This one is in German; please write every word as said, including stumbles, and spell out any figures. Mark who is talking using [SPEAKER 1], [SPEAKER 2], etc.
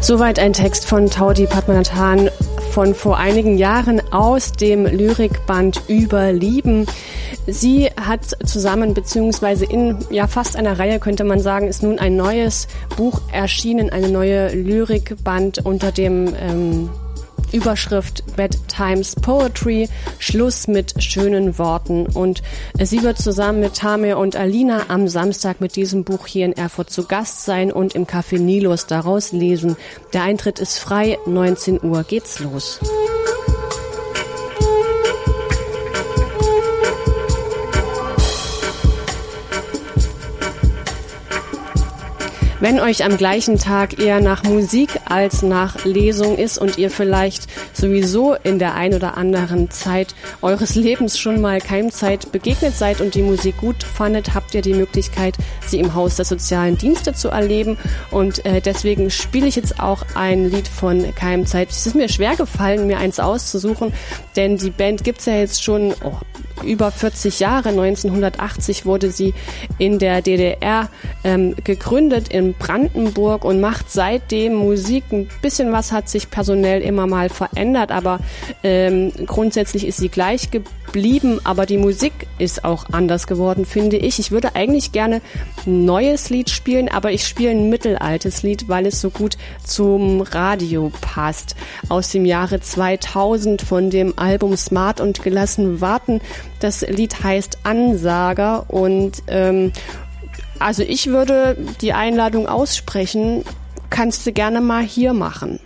[SPEAKER 1] Soweit ein Text von Tauti Padmanathan von vor einigen Jahren aus dem Lyrikband Über Lieben. Sie hat zusammen beziehungsweise in ja fast einer Reihe, könnte man sagen, ist nun ein neues Buch erschienen, eine neue Lyrikband unter dem ähm, Überschrift Bedtimes Poetry, Schluss mit schönen Worten. Und sie wird zusammen mit Tamir und Alina am Samstag mit diesem Buch hier in Erfurt zu Gast sein und im Café Nilus daraus lesen. Der Eintritt ist frei, neunzehn Uhr geht's los. Wenn euch am gleichen Tag eher nach Musik als nach Lesung ist und ihr vielleicht sowieso in der ein oder anderen Zeit eures Lebens schon mal Keimzeit begegnet seid und die Musik gut fandet, habt ihr die Möglichkeit, sie im Haus der sozialen Dienste zu erleben. Und äh, deswegen spiele ich jetzt auch ein Lied von Keimzeit. Es ist mir schwer gefallen, mir eins auszusuchen, denn die Band gibt's ja jetzt schon oh, über vierzig Jahre. neunzehnhundertachtzig wurde sie in der D D R ähm, gegründet, in Brandenburg, und macht seitdem Musik. Ein bisschen was hat sich personell immer mal verändert, aber ähm, grundsätzlich ist sie gleich geblieben, aber die Musik ist auch anders geworden, finde ich. Ich würde eigentlich gerne ein neues Lied spielen, aber ich spiele ein mittelaltes Lied, weil es so gut zum Radio passt. Aus dem Jahre zweitausend von dem Album Smart und gelassen warten. Das Lied heißt Ansager und ähm, also ich würde die Einladung aussprechen, kannst du gerne mal hier machen.